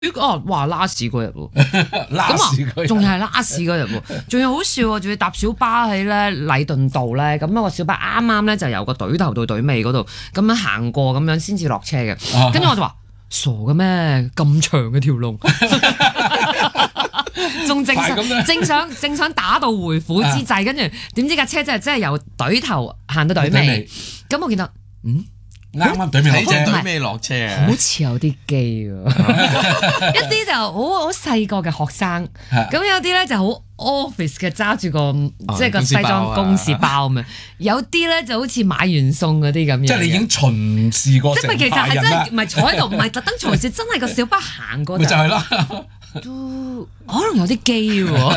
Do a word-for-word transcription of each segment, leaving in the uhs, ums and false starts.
哦，哇！拉屎嗰日喎，咁啊，仲係拉屎嗰日喎，仲要好笑喎，仲要搭小巴喺咧禮頓道咧，咁啊個小巴啱啱咧就由個隊頭到隊尾嗰度咁樣行過咁樣先至落車嘅，跟住我就話傻嘅咩？咁長嘅條龍，仲正想正想正想打道回府之際，跟住點知架車真係真係由隊頭行到隊尾，咁我見到嗯。 啱啱對面落車， 對面落車啊！ 好似有啲機喎，一啲就好好細個嘅學生，咁有啲咧就好 office 嘅揸住個即係個西裝公事包咁樣，有啲咧就好似買完餸嗰啲咁樣。 即係你已經巡視過成即係其實係真係唔係坐喺度，唔係特登巡視，真係個小巴行過。 咪就係啦， 都可能有啲機喎。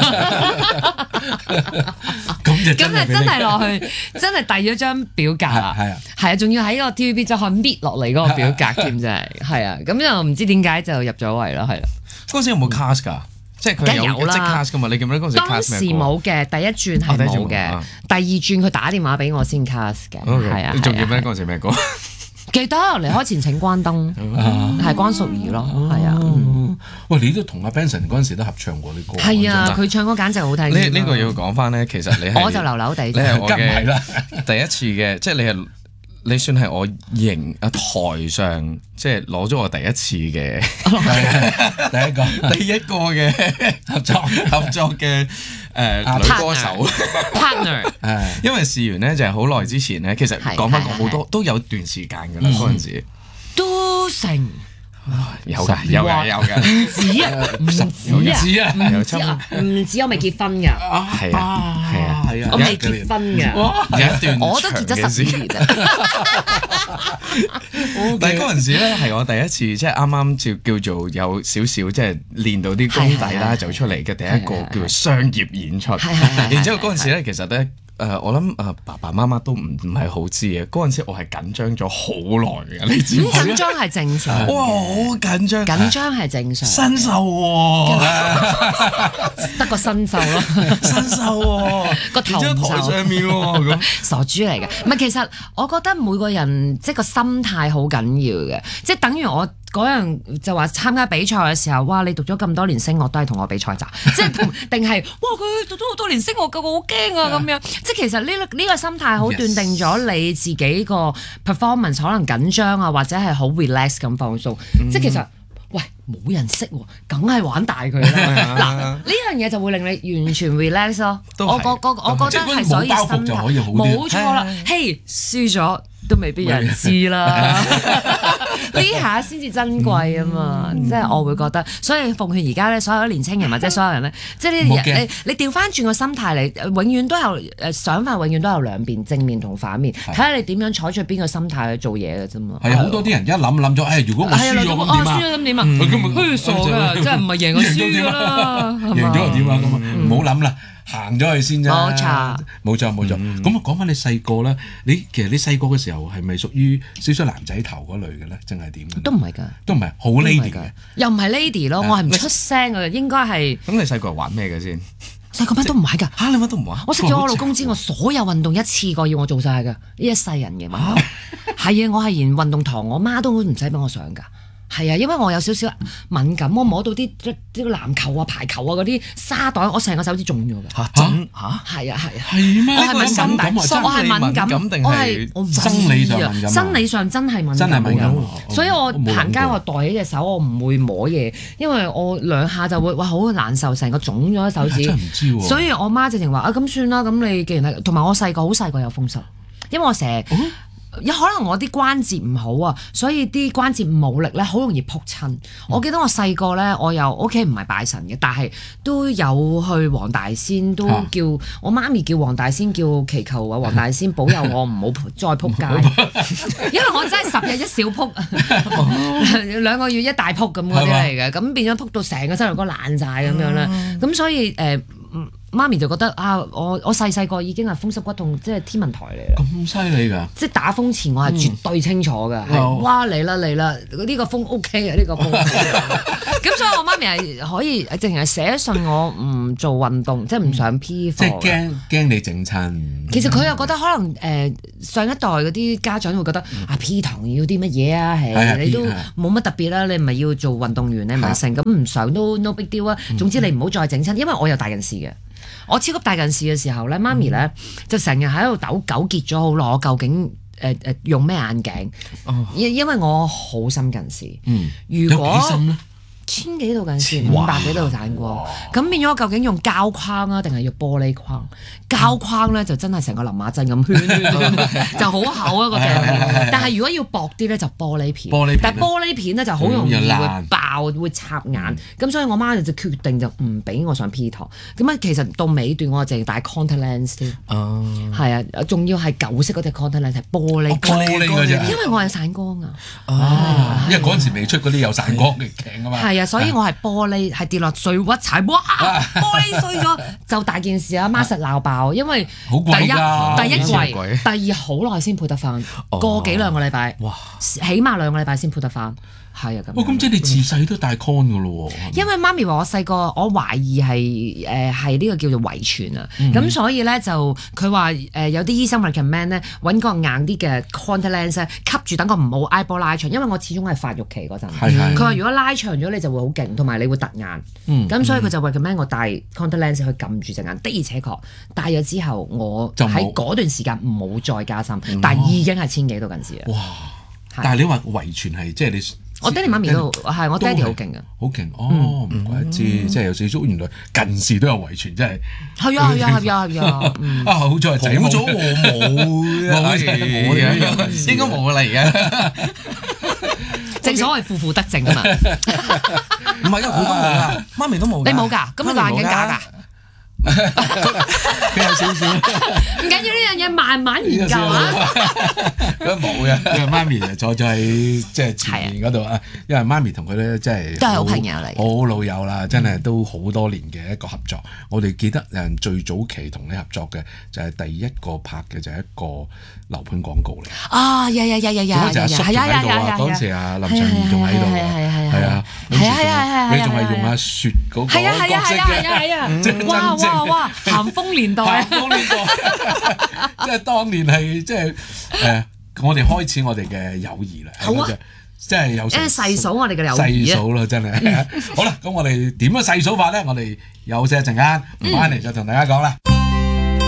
咁就咁就真係落去，真係遞咗張表格啊！ 係啊， 係啊，仲要喺個 T V B 就可以搣落嚟嗰個表格添，真係係啊！咁就唔知點解就入咗圍啦，係啦。 嗰陣時有冇 cast 㗎？即係佢有即 cast 㗎嘛？你記唔記得嗰陣時 cast 咩歌？ 當時冇嘅，第一轉係冇嘅，第二轉佢打電話俾我先 cast 嘅，係啊。 你仲記唔記得嗰陣時咩歌？ 記得離開前請關燈，係關淑怡咯，係啊。 喂，你都同阿 Benson 嗰陣時都合唱過啲歌。 係啊，佢唱歌簡直好聽。 呢呢個要講翻咧，其實你係我就流流地， 你係我嘅第一次嘅，即係你係你算係我迎啊台上，即係攞咗我第一次嘅第一個第一個嘅合作合作嘅誒女歌手 partner。 因為試完咧就係好耐之前咧，其實講翻好多都有段時間㗎啦，嗰陣時都成。 有㗎，有㗎，有㗎， 唔止啊，唔止啊，唔止啊，唔止我未結婚㗎， 係啊，係啊，係啊， 我未結婚㗎， 有一段我都結咗十年啊。 但係嗰陣時咧係我第一次，即係啱啱叫叫做有少少即係練到啲功底啦，走出嚟嘅第一個叫做商業演出。然之後嗰陣時咧，其實咧。誒、呃，我諗誒、呃、爸爸媽媽都唔唔係好知嘅。嗰陣時我係緊張咗好耐嘅，你知唔知？ 緊張係正常。 哇，好緊張！ 緊張係正常。 新秀喎， 得個新秀咯， 新秀喎， 個頭喺台上面喎，咁傻豬嚟嘅。唔係，其實我覺得每個人即係個心態好緊要嘅，即係等於我。嗰樣就話參加比賽嘅時候，哇！你讀咗咁多年聲樂都係同我比賽咋？即係定係哇！佢讀咗好多年聲樂，個個好驚啊咁樣。即係其實呢呢個心態好斷定咗你自己個 performance 可能緊張啊，或者係好 relax 咁放鬆。嗯、即係其實喂冇人識喎，梗係玩大佢啦。嗱呢樣嘢就會令你完全 relax 咯。我個個我覺得係所以心態冇錯啦。嘿，輸咗。都未必有人知啦，呢下先至珍貴啊嘛！嗯、即係我會覺得，所以奉勸而家咧，所有年青人或者所有人咧，即係呢啲你你調翻轉個心態嚟，永遠都有誒想法，永遠都有兩邊正面同反面，睇下你點樣採取邊個心態去做嘢嘅啫嘛。 係好多啲人一諗諗咗，誒、哎、如果我輸咗咁點啊？輸咗咁點啊？ 佢傻㗎，真係唔係贏我輸㗎啦， 贏咗又點啊？咁啊，唔好諗啦。行咗去先啫， 冇錯， 冇錯冇錯。咁啊，講翻你細個咧，你其實你細個嘅時候係咪屬於少少男仔頭嗰類嘅咧？定係點？ 都唔係㗎， 都唔係好 lady 嘅， 又唔係 lady 咯，我係唔出聲嘅，應該係。 咁你細個係玩咩嘅先？ 細個乜都唔係㗎， 嚇你乜都唔玩。 我識咗我老公之後，所有運動一次過要我做晒㗎，呢一世人嘅運動。係啊，我係連運動堂我媽都唔使俾我上㗎。係啊，因為我有少少敏感，我摸到啲啲籃球啊、排球啊嗰啲沙袋，我成個手指腫咗㗎。 嚇真嚇？ 係啊係啊。 係咩？ 我係敏感，我係敏感，我係我生理上敏感。 生理上真係敏感。 真係敏感。 所以我行街我袋起隻手，我唔會摸嘢，因為我兩下就會哇好難受，成個腫咗手指。 真係唔知喎。 所以我媽直情話啊，咁算啦，咁你既然係，同埋我細個好細個有風濕，因為我成日。有可能我啲關節唔好啊，所以啲關節冇力咧，好容易撲親。嗯、我記得我細個咧，我又屋企唔係拜神嘅，但係都有去黃大仙，都叫、啊、我媽咪叫黃大仙，叫祈求啊黃大仙保佑我唔好再撲街，因為我真係十日一小撲，兩個月一大撲咁嗰啲嚟嘅，咁吧變咗撲到成個膝頭哥爛晒咁樣啦，咁、嗯、所以誒。呃媽咪就覺得啊，我我細細個已經係風濕骨痛，即係天文台嚟啦。 咁犀利㗎！ 即係打風前我係絕對清楚㗎，係哇嚟啦嚟啦，呢個風 OK 嘅呢個風。咁所以我媽咪咪係可以淨係寫信我唔做運動，即係唔上 P 課。 即係驚驚你整親。 其實佢又覺得可能誒、呃、上一代嗰啲家長會覺得、嗯、啊 P 堂要啲乜嘢啊？係你都冇乜特別啦，你唔係要做運動員咧，唔係成咁唔上都 no big deal 啊。總之你唔好再整親，因為我有大近視嘅。我超級大近視嘅時候咧，媽咪咧就成日喺度糾糾結咗好耐，我究竟誒誒、呃、用咩眼鏡？ 哦、 因因為我好深近視。 嗯， 如果有幾深咧？ 千幾度近視，五百幾度散光，咁變咗究竟用膠框啊，定係用玻璃框？膠框咧就真係成個林馬鎮咁圈圈圈，就好厚一個鏡片。但係如果要薄啲咧，就玻璃片。 玻璃片， 但係玻璃片咧就好容易會爆，會插眼。咁所以我媽就決定就唔俾我上 P 堂。咁啊，其實到尾段我淨係戴 contact lens 添。 哦， 係啊，仲要係舊式嗰隻 contact lens 係玻璃玻璃嗰隻， 因為我係散光啊。 哦，因為嗰陣時未出嗰啲有散光嘅鏡啊嘛。 係啊，所以我係玻璃，係跌落水屈踩，哇！玻璃碎咗就大件事啊！媽實鬧爆，因為好貴㗎， 第一第一貴，第二好耐先配得翻，個幾兩個禮拜，哇！起碼兩個禮拜先配得翻。係啊，咁。 哇！咁即係你自細都戴 con 㗎咯喎。 因為媽咪話我細個，我懷疑係誒係呢個叫做遺傳啊。咁所以咧就佢話誒有啲醫生 recommend 咧揾個硬啲嘅 contact lens 咧吸住，等個唔好 eyeball 拉長，因為我始終係發育期嗰陣。佢話如果拉長咗你就會好勁，同埋你會突眼。咁所以佢就 recommend 我戴 contact lens 去撳住隻眼。的而且確戴咗之後，我喺嗰段時間唔好再加深，但係已經係千幾度近視啦。 哇！但係你話遺傳係即係你。 我爹哋媽咪都係，我爹哋好勁嘅， 好勁哦！唔怪得知，即係有少少原來近視都有遺傳，真係係啊係啊係啊係啊！ 啊好在仔好咗我冇， 冇啫，我哋應該冇啦而家。 正所謂負負得正啊嘛， 唔係啊，佢都冇噶，媽咪都冇。 你冇㗎？咁你個眼鏡假㗎？ 佢有少少， 唔緊要，呢樣嘢慢慢研究啊。 佢冇嘅，因為媽咪就坐咗喺即係前面嗰度啊。因為媽咪同佢咧真係都係好朋友嚟， 好老友啦，真係都好多年嘅一個合作。我哋記得誒最早期同你合作嘅就係第一個拍嘅就係一個樓盤廣告嚟。 啊呀呀呀呀呀！ 嗰陣阿叔仲喺度啊，嗰陣時阿林尚義仲喺度啊，係啊，係啊係啊，你仲係用阿雪嗰個角色嘅， 係啊係啊係啊，哇哇！哇！咸豐年代， 咸豐年代，即係當年係即係誒，我哋開始我哋嘅友誼啦。 好啊， 即係有誒細數我哋嘅友誼細數啦，真係。好啦，咁我哋點樣細數法咧？我哋休息一陣間，翻嚟再同大家講啦。